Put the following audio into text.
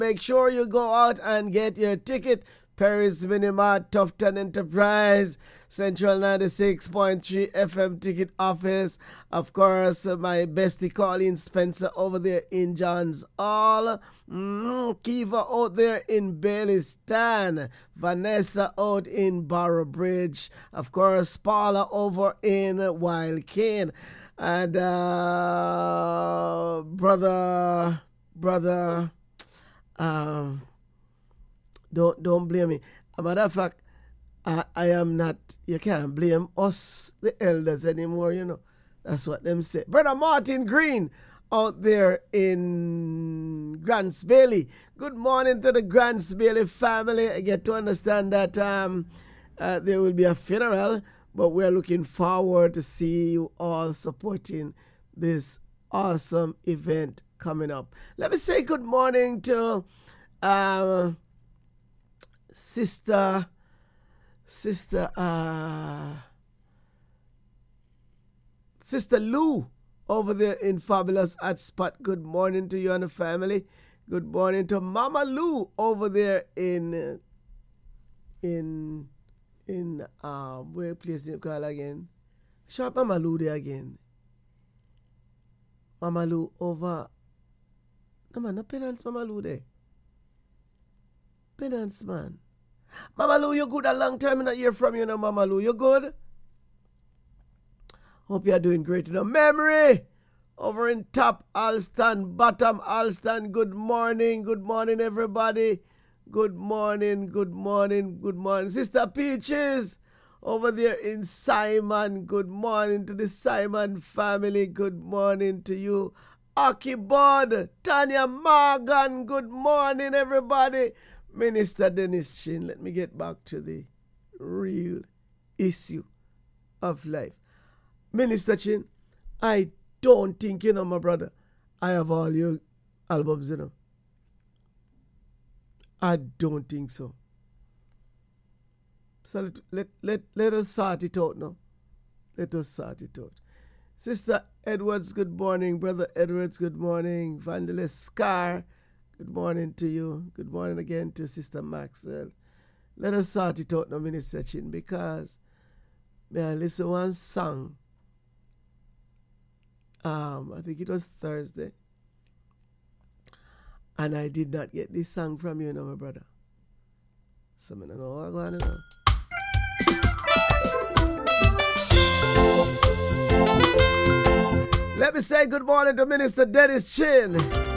make sure you go out and get your ticket. Paris Minimart, Tufton Enterprise, Central 96.3 FM Ticket Office. Of course, my bestie Colleen Spencer over there in John's Hall. Kiva out there in Baileystown. Vanessa out in Barrow Bridge. Of course, Paula over in Wild Cane. And brother, don't blame me. As a matter of fact, I am not, you can't blame us, the elders, anymore, you know. That's what them say. Brother Martin Green out there in Grants Bailey. Good morning to the Grants Bailey family. I get to understand that there will be a funeral, but we're looking forward to see you all supporting this awesome event coming up. Let me say good morning to Sister Lou over there in Fabulous at Spot. Good morning to you and the family. Good morning to Mama Lou over there in where place you call again? Show up Mama Lou there again. Mama Lou over. No man, no penance Mama Lou there. Penance man. Mama Lou, you good? A long time not hear from you now, Mama Lou. You good? Hope you're doing great. You know, Memory over in top Alston, bottom Alston. Good morning. Good morning, everybody. Good morning. Good morning. Good morning. Sister Peaches over there in Simon. Good morning to the Simon family. Good morning to you. Aki Bod, Tanya Morgan. Good morning, everybody. Minister Dennis Chin, let me get back to the real issue of life. Minister Chin, I don't think, you know, my brother, I have all your albums, you know. I don't think so. So let us sort it out now. Let us sort it out. Sister Edwards, good morning. Brother Edwards, good morning. Evangelist Scar, good morning to you. Good morning again to Sister Maxwell. Let us sort it out now, Minister Chin, because may I listen to one song. I think it was Thursday. And I did not get this song from you, you know, my brother. So I don't know what I'm going to do. Let me say good morning to Minister Dennis Chin.